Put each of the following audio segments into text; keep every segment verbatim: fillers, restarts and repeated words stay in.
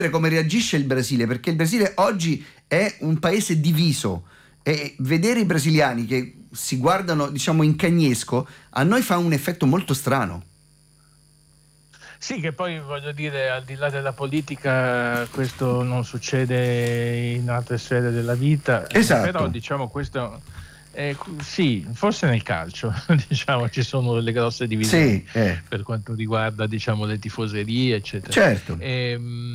come reagisce il Brasile, perché il Brasile oggi è un paese diviso e vedere i brasiliani che si guardano, diciamo, in cagnesco a noi fa un effetto molto strano. Sì, che poi voglio dire, al di là della politica, questo non succede in altre sfere della vita. Esatto. Però diciamo questo eh, sì, forse nel calcio diciamo ci sono delle grosse divisioni, sì, eh. per quanto riguarda, diciamo, le tifoserie eccetera. Certo. E,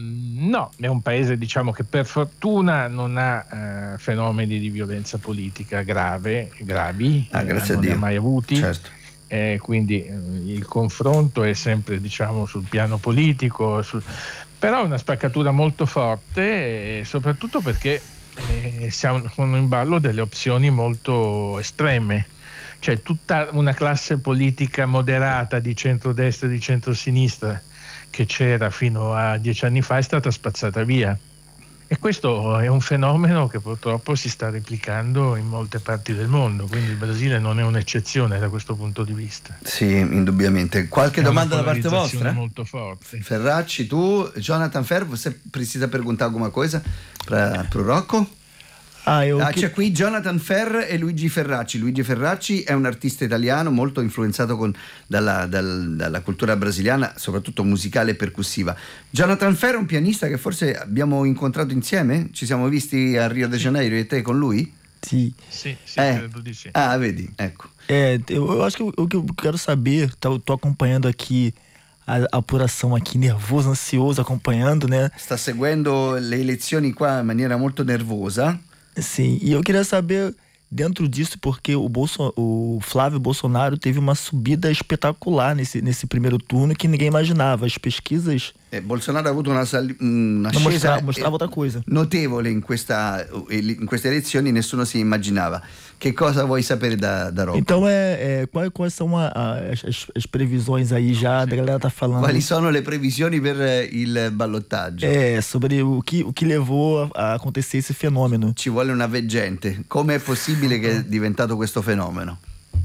no, è un paese, diciamo, che per fortuna non ha eh, fenomeni di violenza politica grave, gravi, ah, eh, grazie non a Dio. ne ha mai avuti. Certo. Eh, quindi eh, il confronto è sempre, diciamo, sul piano politico, sul... però è una spaccatura molto forte, eh, soprattutto perché eh, siamo, sono in ballo delle opzioni molto estreme, cioè tutta una classe politica moderata di centrodestra e di centrosinistra che c'era fino a dieci anni fa è stata spazzata via. E questo è un fenomeno che purtroppo si sta replicando in molte parti del mondo, quindi il Brasile non è un'eccezione da questo punto di vista. Sì, indubbiamente. Qualche è domanda da parte vostra? Molto forte. Ferracci, tu, Jonathan Fer, você precisa perguntar alguma coisa para o Rocco? Ah, io ah, chi... c'è qui Jonathan Ferr e Luigi Ferracci. Luigi Ferracci è un artista italiano molto influenzato con, dalla, dal, dalla cultura brasiliana, soprattutto musicale e percussiva. Jonathan Ferr è un pianista che forse abbiamo incontrato insieme? Ci siamo visti a Rio de Janeiro e te con lui? Sì. Sì, sì, eh. credo di sì. Ah, vedi, ecco. É, eu, eu acho que o que eu quero saber, tô, tô acompanhando aqui a apuração aqui, nervoso, ansioso, acompanhando, né? Sta seguendo le elezioni qua in maniera molto nervosa. Sim, e eu queria saber dentro disso, porque o, Bolso, o Flávio Bolsonaro teve uma subida espetacular nesse, nesse primeiro turno que ninguém imaginava. As pesquisas... Eh, Bolsonaro ha avuto una, sal- una non scesa mostrava, mostrava outra coisa. notevole in, questa, in queste elezioni, nessuno si immaginava. Che cosa vuoi sapere da, da Rocco? Então, é, é, quais, quais são a, a, as, as previsões aí já? A galera tá falando... Quali sono le previsioni per il ballottaggio? É, sobre o que, o que levou a, a acontecer esse fenômeno. Ci vuole una veggente. Come è possibile che è diventato questo fenomeno?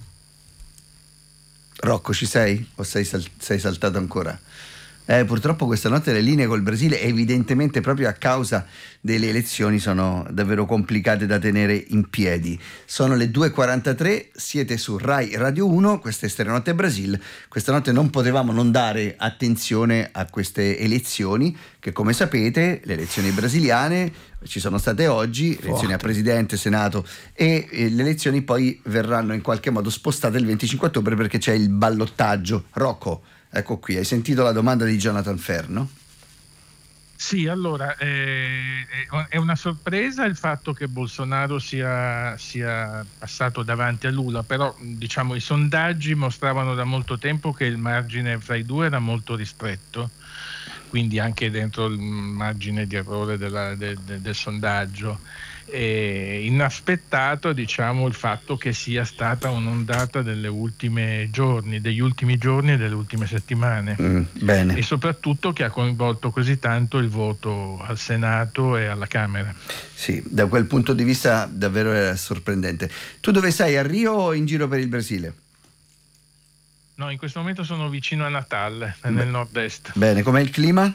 Rocco, ci sei? O sei, sal- sei saltato ancora? Eh, purtroppo questa notte le linee col Brasile, evidentemente proprio a causa delle elezioni, sono davvero complicate da tenere in piedi. Sono le due e quarantatré, siete su Rai Radio uno, questa è Stereonotte Brasil. Questa notte non potevamo non dare attenzione a queste elezioni, che come sapete, le elezioni brasiliane ci sono state oggi, Forte. elezioni a Presidente, Senato, e, e le elezioni poi verranno in qualche modo spostate il venticinque ottobre perché c'è il ballottaggio. Rocco, ecco qui, hai sentito la domanda di Jonathan Ferr, no? Sì, allora eh, è una sorpresa il fatto che Bolsonaro sia, sia passato davanti a Lula, però diciamo i sondaggi mostravano da molto tempo che il margine fra i due era molto ristretto, quindi anche dentro il margine di errore della, de, de, del sondaggio. E inaspettato, diciamo, il fatto che sia stata un'ondata delle ultime giorni, degli ultimi giorni e delle ultime settimane. Mm, bene. E soprattutto che ha coinvolto così tanto il voto al Senato e alla Camera. Sì, da quel punto di vista davvero era sorprendente. Tu dove sei? A Rio o in giro per il Brasile? No, in questo momento sono vicino a Natal, nel nord-est. Bene, com'è il clima?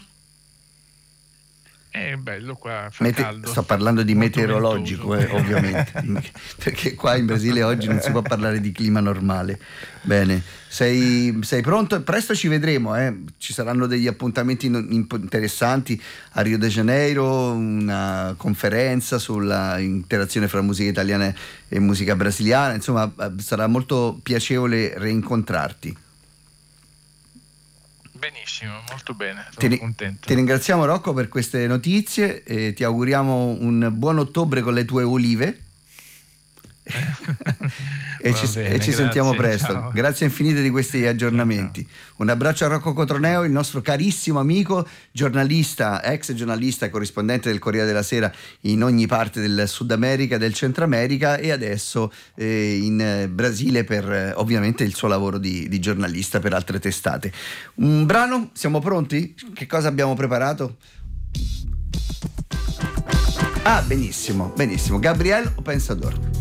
È bello qua, fa Mete- caldo. sto parlando di Molto meteorologico, eh, ovviamente, perché qua in Brasile oggi non si può parlare di clima normale. Bene, sei, sei pronto? Presto ci vedremo, eh. Ci saranno degli appuntamenti interessanti a Rio de Janeiro, una conferenza sulla interazione fra musica italiana e musica brasiliana, insomma sarà molto piacevole rincontrarti. Benissimo, molto bene, sono Ti, ri- contento. ti ringraziamo Rocco per queste notizie e ti auguriamo un buon ottobre con le tue olive e, ci, bene, e ci grazie, sentiamo presto. ciao. Grazie infinite di questi aggiornamenti. Ciao, ciao. Un abbraccio a Rocco Cotroneo, il nostro carissimo amico, giornalista, ex giornalista, corrispondente del Corriere della Sera in ogni parte del Sud America, del Centro America e adesso eh, in eh, Brasile per eh, ovviamente il suo lavoro di, di giornalista per altre testate. Un brano, siamo pronti? Che cosa abbiamo preparato? Ah, benissimo, benissimo. Gabriel o Pensador?